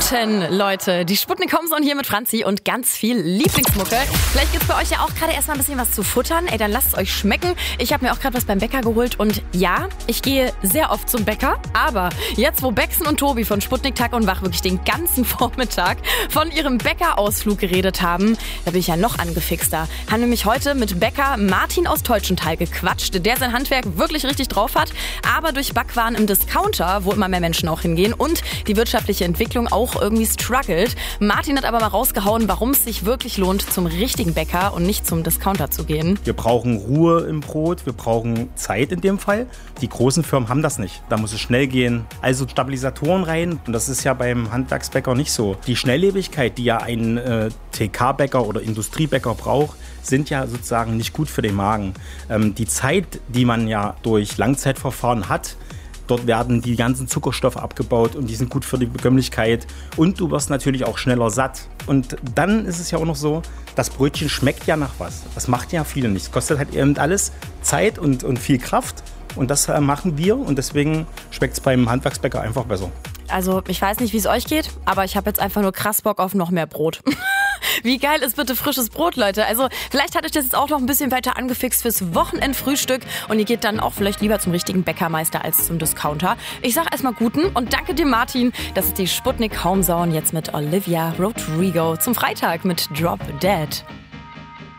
Guten, Leute. Die Sputnik Homezone hier mit Franzi und ganz viel Lieblingsmucke. Vielleicht gibt's bei euch ja auch gerade erstmal ein bisschen was zu futtern. Ey, dann lasst es euch schmecken. Ich habe mir auch gerade was beim Bäcker geholt und ja, ich gehe sehr oft zum Bäcker. Aber jetzt, wo Bexen und Tobi von Sputnik Tag und Wach wirklich den ganzen Vormittag von ihrem Bäckerausflug geredet haben, da bin ich ja noch angefixter. Haben nämlich heute mit Bäcker Martin aus Teutschenthal gequatscht, der sein Handwerk wirklich richtig drauf hat, aber durch Backwaren im Discounter, wo immer mehr Menschen auch hingehen und die wirtschaftliche Entwicklung auch irgendwie struggelt. Martin hat aber mal rausgehauen, warum es sich wirklich lohnt, zum richtigen Bäcker und nicht zum Discounter zu gehen. Wir brauchen Ruhe im Brot, wir brauchen Zeit in dem Fall. Die großen Firmen haben das nicht. Da muss es schnell gehen. Also Stabilisatoren rein. Und das ist ja beim Handwerksbäcker nicht so. Die Schnelllebigkeit, die ja ein TK-Bäcker oder Industriebäcker braucht, sind ja sozusagen nicht gut für den Magen. Die Zeit, die man ja durch Langzeitverfahren hat, dort werden die ganzen Zuckerstoffe abgebaut und die sind gut für die Bekömmlichkeit. Und du wirst natürlich auch schneller satt. Und dann ist es ja auch noch so, das Brötchen schmeckt ja nach was. Das macht ja viele nicht. Es kostet halt eben alles Zeit und viel Kraft. Und das machen wir und deswegen schmeckt es beim Handwerksbäcker einfach besser. Also ich weiß nicht, wie es euch geht, aber ich habe jetzt einfach nur krass Bock auf noch mehr Brot. Wie geil ist bitte frisches Brot, Leute? Also vielleicht hat euch das jetzt auch noch ein bisschen weiter angefixt fürs Wochenendfrühstück und ihr geht dann auch vielleicht lieber zum richtigen Bäckermeister als zum Discounter. Ich sag erstmal guten und danke dir, Martin. Das ist die Sputnik Homezone jetzt mit Olivia Rodrigo zum Freitag mit Drop Dead.